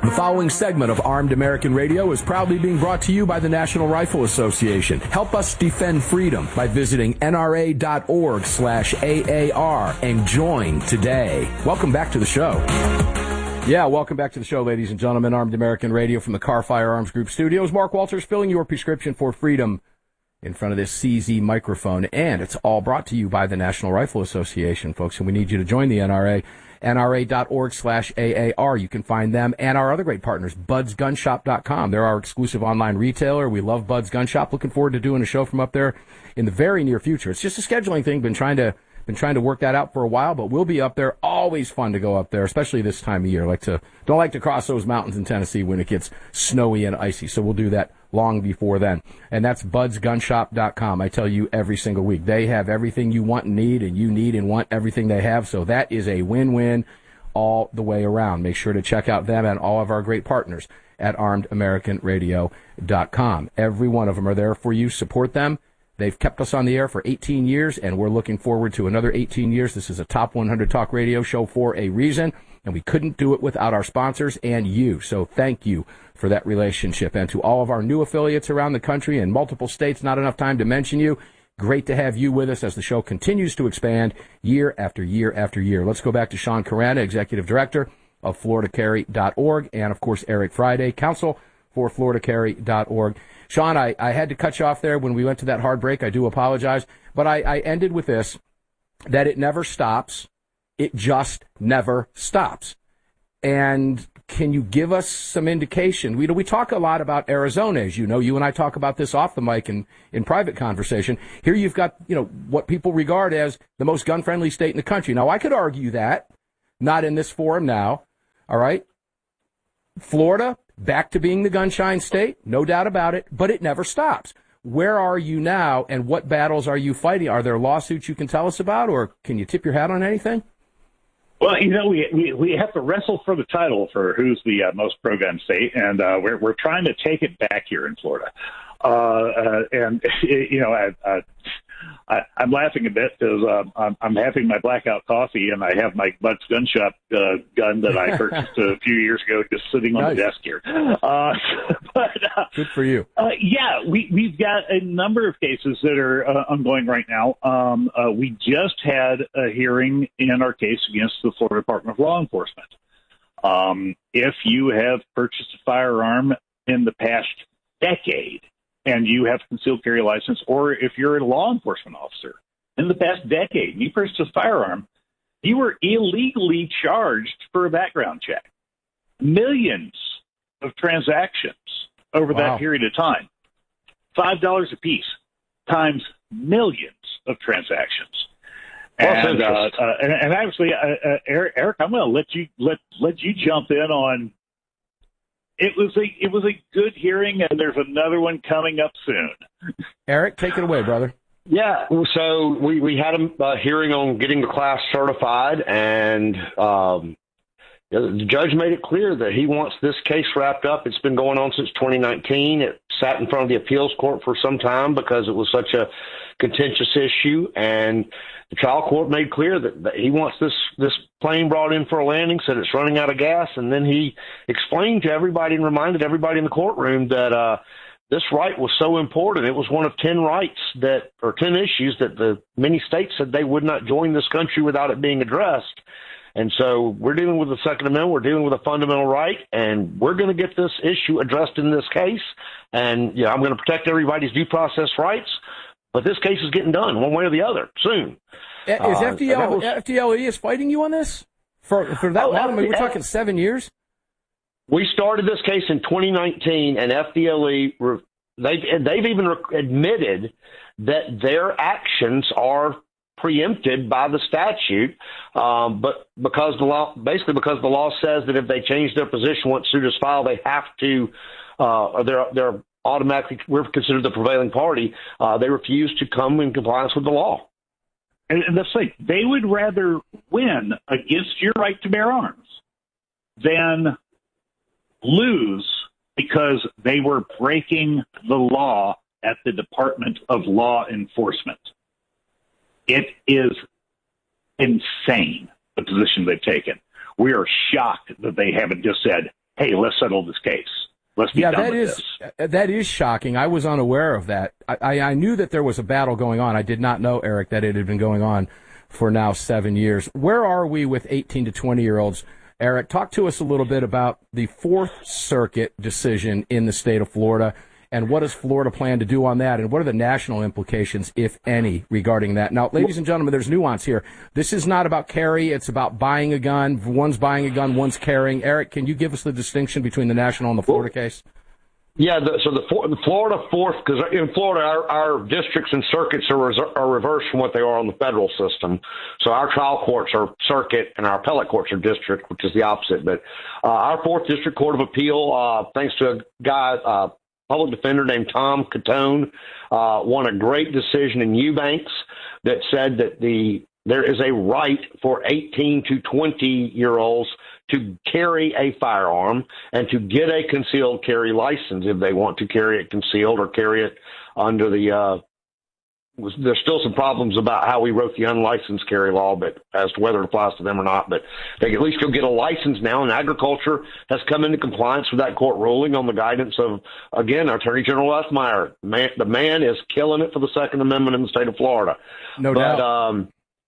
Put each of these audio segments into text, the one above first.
The following segment of Armed American Radio is proudly being brought to you by the National Rifle Association. Help us defend freedom by visiting nra.org/AAR and join today. Welcome back to the show. Yeah, welcome back to the show, ladies and gentlemen. Armed American Radio from the Car Firearms Group studios. Mark Walters filling your prescription for freedom in front of this CZ microphone. And it's all brought to you by the National Rifle Association, folks. And we need you to join the NRA. NRA.org/AAR. You can find them and our other great partners, BudsGunShop.com. They're our exclusive online retailer. We love Bud's Gun Shop. Looking forward to doing a show from up there in the very near future. It's just a scheduling thing. Been trying to work that out for a while, but we'll be up there. Always fun to go up there, especially this time of year. Don't like to cross those mountains in Tennessee when it gets snowy and icy. So we'll do that long before then. And that's BudsGunShop.com. I tell you every single week. They have everything you want and need, and you need and want everything they have. So that is a win-win all the way around. Make sure to check out them and all of our great partners at ArmedAmericanRadio.com. Every one of them are there for you. Support them. They've kept us on the air for 18 years, and we're looking forward to another 18 years. This is a top 100 talk radio show for a reason, and we couldn't do it without our sponsors and you. So thank you for that relationship. And to all of our new affiliates around the country in multiple states, not enough time to mention you. Great to have you with us as the show continues to expand year after year after year. Let's go back to Sean Carana, Executive Director of FloridaCarry.org, and, of course, Eric Friday, Counsel for FloridaCarry.org. Sean, I had to cut you off there when we went to that hard break. I do apologize. But I ended with this, that it never stops. It just never stops. And can you give us some indication? We talk a lot about Arizona, as you know. You and I talk about this off the mic and in private conversation. Here you've got, what people regard as the most gun-friendly state in the country. Now, I could argue that, not in this forum now, all right? Florida, back to being the gunshine state, no doubt about it, but it never stops. Where are you now, and what battles are you fighting? Are there lawsuits you can tell us about, or can you tip your hat on anything? Well, we have to wrestle for the title for who's the most pro-gun state, and we're trying to take it back here in Florida. I'm laughing a bit because I'm having my blackout coffee, and I have my Bud's Gun Shop gun that I purchased a few years ago just sitting on the desk here. Good for you. We've got a number of cases that are ongoing right now. We just had a hearing in our case against the Florida Department of Law Enforcement. If you have purchased a firearm in the past decade, and you have a concealed carry license, or if you're a law enforcement officer in the past decade, and you purchased a firearm, you were illegally charged for a background check. Millions of transactions over that period of time. $5 a piece times millions of transactions. And actually, Eric, I'm going to let you jump in on. It was a good hearing, and there's another one coming up soon. Eric, take it away, brother. Yeah, so we had a hearing on getting the class certified, and the judge made it clear that he wants this case wrapped up. It's been going on since 2019. It sat in front of the appeals court for some time because it was such a contentious issue, and the trial court made clear that he wants this plane brought in for a landing, said it's running out of gas, and then he explained to everybody and reminded everybody in the courtroom that this right was so important. It was one of 10 issues that the many states said they would not join this country without it being addressed. And so we're dealing with the Second Amendment. We're dealing with a fundamental right, and we're going to get this issue addressed in this case. And I'm going to protect everybody's due process rights. But this case is getting done one way or the other soon. Is FDLE is fighting you on this for that long? I mean, we're talking 7 years. We started this case in 2019, and FDLE they've even admitted that their actions are preempted by the statute, but because the law says that if they change their position once suit is filed, they have to. They're automatically, we're considered the prevailing party. They refuse to come in compliance with the law. And let's say they would rather win against your right to bear arms than lose because they were breaking the law at the Department of Law Enforcement. It is insane, the position they've taken. We are shocked that they haven't just said, hey, let's settle this case. Let's be done with this. That is shocking. I was unaware of that. I knew that there was a battle going on. I did not know, Eric, that it had been going on for now 7 years. Where are we with 18 to 20-year-olds? Eric, talk to us a little bit about the Fourth Circuit decision in the state of Florida, and what does Florida plan to do on that, and what are the national implications, if any, regarding that? Now, ladies and gentlemen, there's nuance here. This is not about carry. It's about buying a gun. One's buying a gun, one's carrying. Eric, can you give us the distinction between the national and the Florida case? Yeah, the Florida Fourth, because in Florida, our districts and circuits are reversed from what they are on the federal system. So our trial courts are circuit and our appellate courts are district, which is the opposite. But our Fourth District Court of Appeal, thanks to a guy, public defender named Tom Catone, won a great decision in Eubanks that said that there is a right for 18 to 20-year-olds to carry a firearm and to get a concealed carry license if they want to carry it concealed or carry it under the there's still some problems about how we wrote the unlicensed carry law, but as to whether it applies to them or not. But they can at least go get a license now, and agriculture has come into compliance with that court ruling on the guidance of, again, Attorney General Ethmeyer. The man is killing it for the Second Amendment in the state of Florida. No doubt.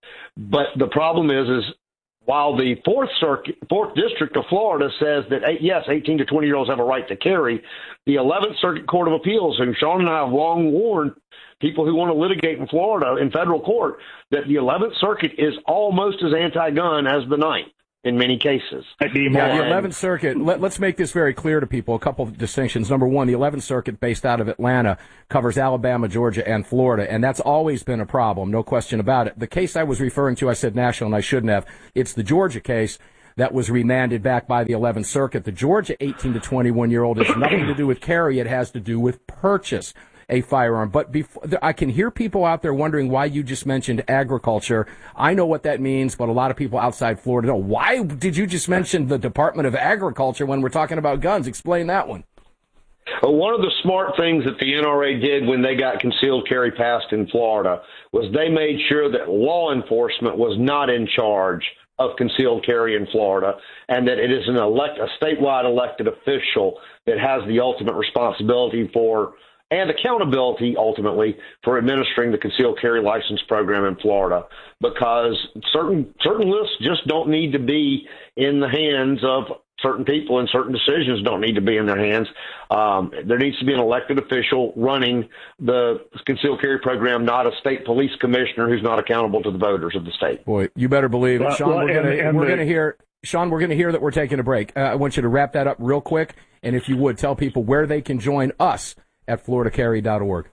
But the problem is while the Fourth District of Florida says that, yes, 18 to 20-year-olds have a right to carry, the 11th Circuit Court of Appeals, and Sean and I have long warned people who want to litigate in Florida in federal court that the 11th Circuit is almost as anti-gun as the 9th in many cases. The 11th Circuit, let's make this very clear to people, a couple of distinctions. Number one, the 11th Circuit, based out of Atlanta, covers Alabama, Georgia, and Florida, and that's always been a problem, no question about it. The case I was referring to, I said national, and I shouldn't have. It's the Georgia case that was remanded back by the 11th Circuit. The Georgia 18 to 21-year-old has nothing to do with carry. It has to do with purchase a firearm. But I can hear people out there wondering why you just mentioned agriculture. I know what that means, but a lot of people outside Florida don't. Why did you just mention the Department of Agriculture when we're talking about guns? Explain that one. Well, one of the smart things that the NRA did when they got concealed carry passed in Florida was they made sure that law enforcement was not in charge of concealed carry in Florida, and that it is a statewide elected official that has the ultimate responsibility for and accountability, ultimately, for administering the concealed carry license program in Florida, because certain lists just don't need to be in the hands of certain people, and certain decisions don't need to be in their hands. There needs to be an elected official running the concealed carry program, not a state police commissioner who's not accountable to the voters of the state. Boy, you better believe it. Sean, we're going to hear that we're taking a break. I want you to wrap that up real quick, and if you would, tell people where they can join us at floridacarry.org.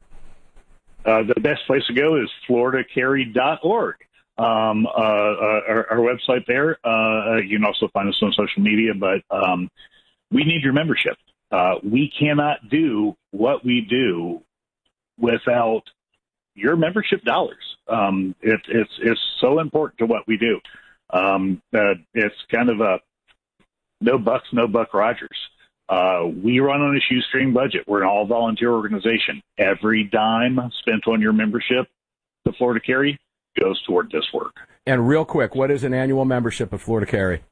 The best place to go is floridacarry.org. Our website there. You can also find us on social media, but we need your membership. We cannot do what we do without your membership dollars. It's so important to what we do. It's kind of a no bucks, no Buck Rogers. We run on a shoestring budget. We're an all-volunteer organization. Every dime spent on your membership, the Florida Carry, goes toward this work. And real quick, what is an annual membership of Florida Carry?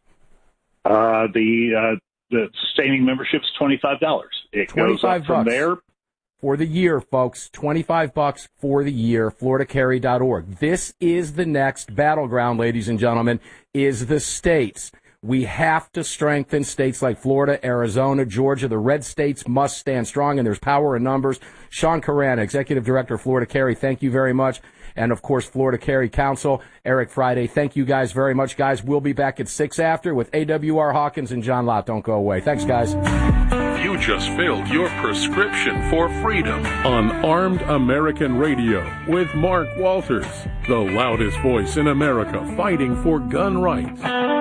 The sustaining membership is $25. It goes up from there. For the year, folks, $25 for the year, floridacarry.org. This is the next battleground, ladies and gentlemen, is the states. We have to strengthen states like Florida, Arizona, Georgia. The red states must stand strong, and there's power in numbers. Sean Caran, Executive Director of Florida Carry, thank you very much. And, of course, Florida Carry Council, Eric Friday, thank you guys very much. Guys, we'll be back at 6 after with AWR Hawkins and John Lott. Don't go away. Thanks, guys. You just filled your prescription for freedom on Armed American Radio with Mark Walters, the loudest voice in America fighting for gun rights.